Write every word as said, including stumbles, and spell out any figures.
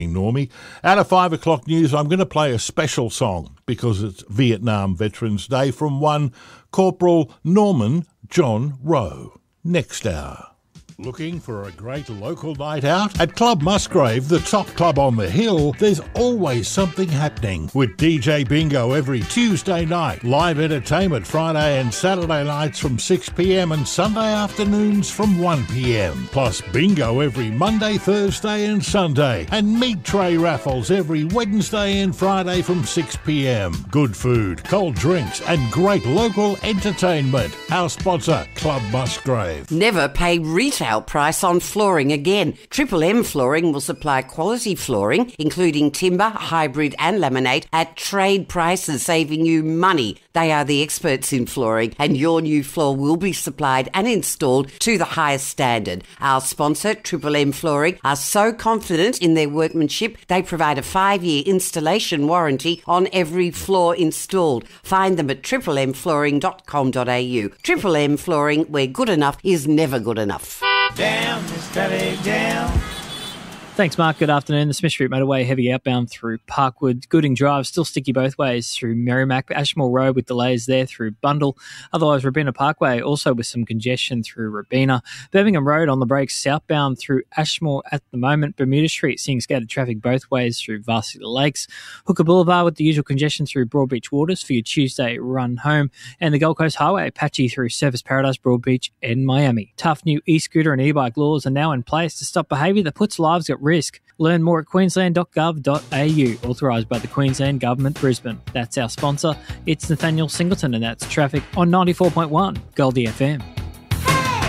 Normie. Out of five o'clock news, I'm going to play a special song because it's Vietnam Veterans Day from one Corporal Norman John Rowe. Next hour. Looking for a great local night out? At Club Musgrave, the top club on the hill, there's always something happening. With D J Bingo every Tuesday night, live entertainment Friday and Saturday nights from six p.m. and Sunday afternoons from one p.m. Plus bingo every Monday, Thursday and Sunday. And meat tray raffles every Wednesday and Friday from six p.m. Good food, cold drinks and great local entertainment. Our sponsor, Club Musgrave. Never pay retail price on flooring again. Triple M Flooring will supply quality flooring, including timber, hybrid and laminate, at trade prices, saving you money. They are the experts in flooring, and your new floor will be supplied and installed to the highest standard. Our sponsor, Triple M Flooring, are so confident in their workmanship, they provide a five-year installation warranty on every floor installed. Find them at triple m flooring dot com dot a u. Triple M Flooring, where good enough is never good enough. Down, Mister down. Thanks, Mark. Good afternoon. The Smith Street Motorway heavy outbound through Parkwood. Gooding Drive still sticky both ways through Merrimack. Ashmore Road with delays there through Bundle. Otherwise, Rabina Parkway also with some congestion through Rabina. Birmingham Road on the brakes southbound through Ashmore at the moment. Bermuda Street seeing scattered traffic both ways through Varsity Lakes. Hooker Boulevard with the usual congestion through Broadbeach Waters for your Tuesday run home. And the Gold Coast Highway patchy through Surfers Paradise, Broadbeach and Miami. Tough new e-scooter and e-bike laws are now in place to stop behaviour that puts lives at risk. Learn more at queensland dot gov dot a u, authorised by the Queensland Government, Brisbane. That's our sponsor. It's Nathaniel Singleton, and that's traffic on ninety-four point one Goldie F M.